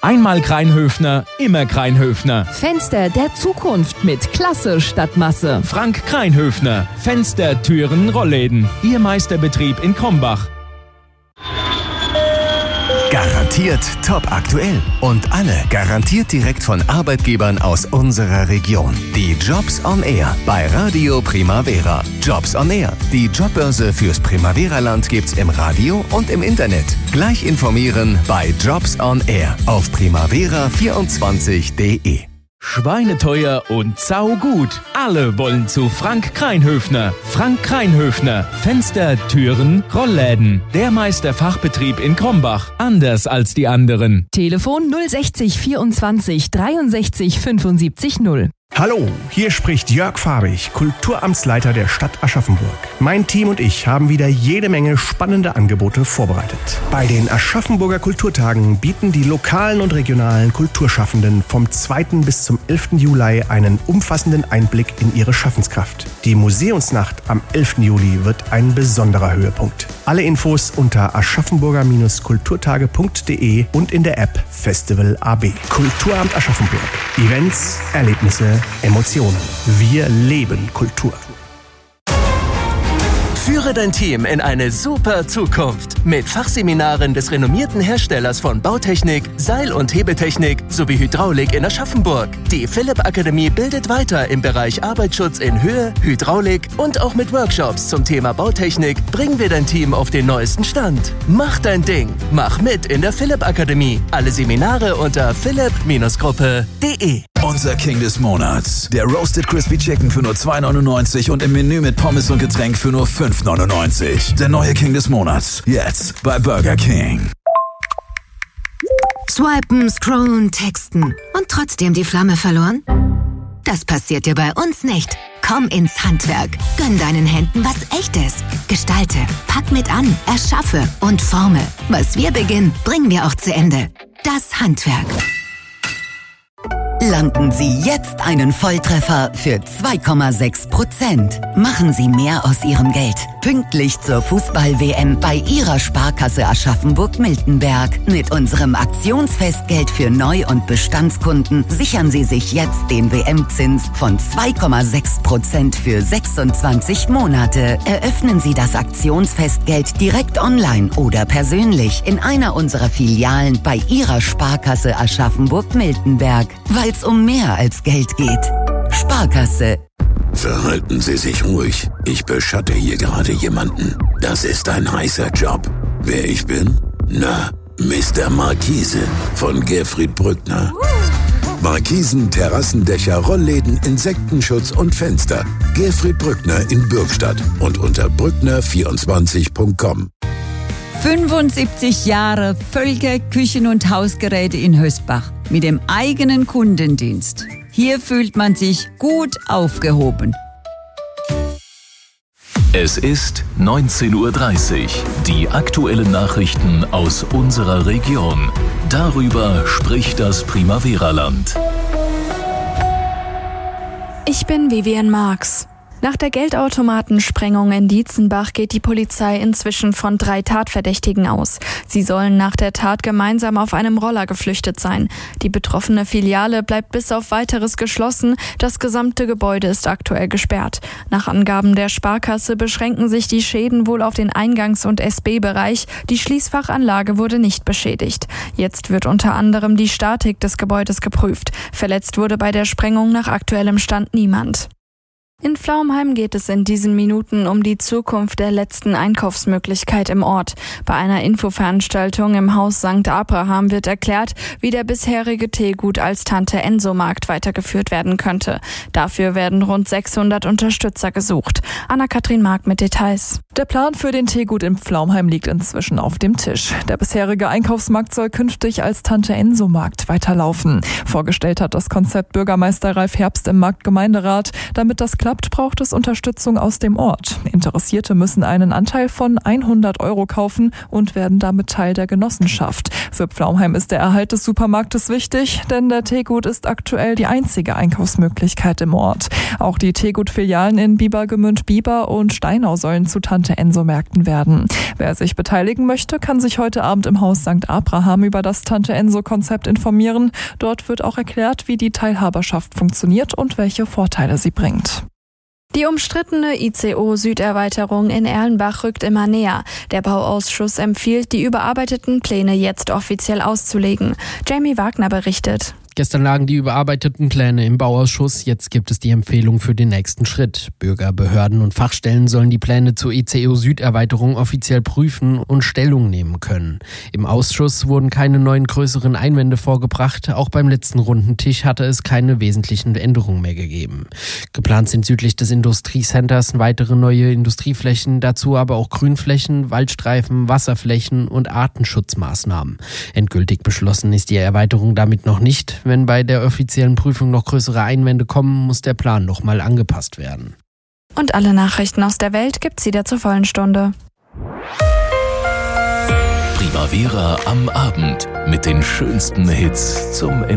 Einmal Kreinhöfner, immer Kreinhöfner. Fenster der Zukunft mit Klasse statt Masse. Frank Kreinhöfner. Fenster, Türen, Rollläden. Ihr Meisterbetrieb in Krombach. Garantiert top aktuell und alle garantiert direkt von Arbeitgebern aus unserer Region. Die Jobs on Air bei Radio Primavera. Jobs on Air. Die Jobbörse fürs Primavera-Land gibt's im Radio und im Internet. Gleich informieren bei Jobs on Air auf primavera24.de. Schweineteuer und saugut. Alle wollen zu Frank Kreinhöfner. Frank Kreinhöfner. Fenster, Türen, Rollläden. Der Meisterfachbetrieb in Krombach. Anders als die anderen. Telefon 060 24 63 75 0. Hallo, hier spricht Jörg Farbig, Kulturamtsleiter der Stadt Aschaffenburg. Mein Team und ich haben wieder jede Menge spannende Angebote vorbereitet. Bei den Aschaffenburger Kulturtagen bieten die lokalen und regionalen Kulturschaffenden vom 2. bis zum 11. Juli einen umfassenden Einblick in ihre Schaffenskraft. Die Museumsnacht am 11. Juli wird ein besonderer Höhepunkt. Alle Infos unter aschaffenburger-kulturtage.de und in der App Festival AB. Kulturamt Aschaffenburg. Events, Erlebnisse, Emotionen. Wir leben Kultur. Führe dein Team in eine super Zukunft mit Fachseminaren des renommierten Herstellers von Bautechnik, Seil- und Hebeltechnik sowie Hydraulik in Aschaffenburg. Die Philipp Akademie bildet weiter im Bereich Arbeitsschutz in Höhe, Hydraulik und auch mit Workshops zum Thema Bautechnik bringen wir dein Team auf den neuesten Stand. Mach dein Ding. Mach mit in der Philipp Akademie. Alle Seminare unter philipp-gruppe.de. Unser King des Monats. Der Roasted Crispy Chicken für nur 2,99 und im Menü mit Pommes und Getränk für nur 5,99. Der neue King des Monats. Jetzt bei Burger King. Swipen, scrollen, texten und trotzdem die Flamme verloren? Das passiert dir bei uns nicht. Komm ins Handwerk. Gönn deinen Händen was Echtes. Gestalte, pack mit an, erschaffe und forme. Was wir beginnen, bringen wir auch zu Ende. Das Handwerk. Landen Sie jetzt einen Volltreffer für 2,6%. Machen Sie mehr aus Ihrem Geld. Pünktlich zur Fußball-WM bei Ihrer Sparkasse Aschaffenburg-Miltenberg. Mit unserem Aktionsfestgeld für Neu- und Bestandskunden sichern Sie sich jetzt den WM-Zins von 2,6% für 26 Monate. Eröffnen Sie das Aktionsfestgeld direkt online oder persönlich in einer unserer Filialen bei Ihrer Sparkasse Aschaffenburg-Miltenberg. Weil es um mehr als Geld geht. Sparkasse. Verhalten Sie sich ruhig. Ich beschatte hier gerade jemanden. Das ist ein heißer Job. Wer ich bin? Na, Mr. Markise von Gerfried Brückner. Markisen, Terrassendächer, Rollläden, Insektenschutz und Fenster. Gerfried Brückner in Bürgstadt und unter brückner24.com. 75 Jahre Völker, Küchen- und Hausgeräte in Hösbach mit dem eigenen Kundendienst. Hier fühlt man sich gut aufgehoben. Es ist 19:30 Uhr. Die aktuellen Nachrichten aus unserer Region. Darüber spricht das Primavera-Land. Ich bin Vivian Marx. Nach der Geldautomatensprengung in Dietzenbach geht die Polizei inzwischen von 3 Tatverdächtigen aus. Sie sollen nach der Tat gemeinsam auf einem Roller geflüchtet sein. Die betroffene Filiale bleibt bis auf Weiteres geschlossen. Das gesamte Gebäude ist aktuell gesperrt. Nach Angaben der Sparkasse beschränken sich die Schäden wohl auf den Eingangs- und SB-Bereich. Die Schließfachanlage wurde nicht beschädigt. Jetzt wird unter anderem die Statik des Gebäudes geprüft. Verletzt wurde bei der Sprengung nach aktuellem Stand niemand. In Pflaumheim geht es in diesen Minuten um die Zukunft der letzten Einkaufsmöglichkeit im Ort. Bei einer Infoveranstaltung im Haus St. Abraham wird erklärt, wie der bisherige Teegut als Tante-Enso-Markt weitergeführt werden könnte. Dafür werden rund 600 Unterstützer gesucht. Anna-Kathrin Mark mit Details. Der Plan für den Teegut in Pflaumheim liegt inzwischen auf dem Tisch. Der bisherige Einkaufsmarkt soll künftig als Tante-Enso-Markt weiterlaufen. Vorgestellt hat das Konzept Bürgermeister Ralf Herbst im Marktgemeinderat, damit das klappt, braucht es Unterstützung aus dem Ort. Interessierte müssen einen Anteil von 100 € kaufen und werden damit Teil der Genossenschaft. Für Pflaumheim ist der Erhalt des Supermarktes wichtig, denn der Teegut ist aktuell die einzige Einkaufsmöglichkeit im Ort. Auch die Teegut-Filialen in Biebergemünd, Bieber und Steinau sollen zu Tante-Enso-Märkten werden. Wer sich beteiligen möchte, kann sich heute Abend im Haus St. Abraham über das Tante-Enso-Konzept informieren. Dort wird auch erklärt, wie die Teilhaberschaft funktioniert und welche Vorteile sie bringt. Die umstrittene ICO-Süderweiterung in Erlenbach rückt immer näher. Der Bauausschuss empfiehlt, die überarbeiteten Pläne jetzt offiziell auszulegen. Jamie Wagner berichtet. Gestern lagen die überarbeiteten Pläne im Bauausschuss, jetzt gibt es die Empfehlung für den nächsten Schritt. Bürger, Behörden und Fachstellen sollen die Pläne zur ICO-Süderweiterung offiziell prüfen und Stellung nehmen können. Im Ausschuss wurden keine neuen größeren Einwände vorgebracht, auch beim letzten runden Tisch hatte es keine wesentlichen Änderungen mehr gegeben. Geplant sind südlich des Industriecenters weitere neue Industrieflächen, dazu aber auch Grünflächen, Waldstreifen, Wasserflächen und Artenschutzmaßnahmen. Endgültig beschlossen ist die Erweiterung damit noch nicht. Wenn bei der offiziellen Prüfung noch größere Einwände kommen, muss der Plan nochmal angepasst werden. Und alle Nachrichten aus der Welt gibt's wieder zur vollen Stunde. Primavera am Abend mit den schönsten Hits zum Ende.